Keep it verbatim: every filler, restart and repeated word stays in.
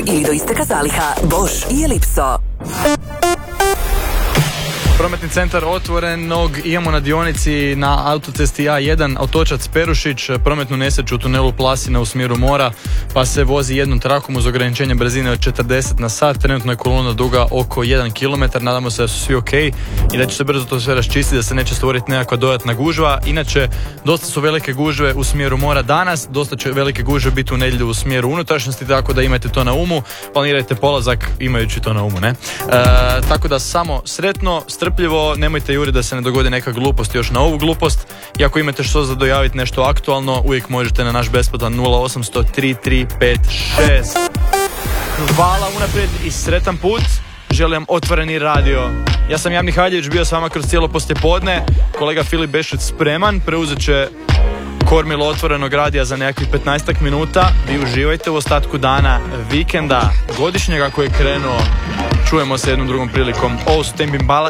ili do isteka zaliha Bosch i Ellipso. Prometni centar otvorenog imamo na dionici na autocesti A jedan Otočac Perušić, prometnu nesreću u tunelu Plasina u smjeru mora, pa se vozi jednom trakom uz ograničenje brzine od četrdeset na sat. Trenutno je kolona duga oko jedan kilometar, nadamo se da su svi ok i da će se brzo to sve raščistiti, da se neće stvoriti nekakva dodatna gužva. Inače, dosta su velike gužve u smjeru mora danas, dosta će velike gužve biti u nedjelju u smjeru unutrašnjosti, tako da imajte to na umu, planirajte polazak imajući to na umu, ne? E, tako da samo sretno, strpljivo, nemojte juri da se ne dogodi neka glupost još na ovu glupost. I ako imate što za dojaviti nešto aktualno, uvijek možete na naš besplatan nula osam sto tri tri pet šest. Hvala unaprijed i sretan put. Želim otvoreni radio. Ja sam Javni Haljević, bio s vama kroz cijelo poslijepodne. Kolega Filip Bešec spreman, preuzet će kormilo otvorenog radija za nekakvih petnaestak minuta. Vi uživajte u ostatku dana, vikenda, godišnjega koji je krenuo. Čujemo se jednom drugom prilikom. Ovo su Tame Impala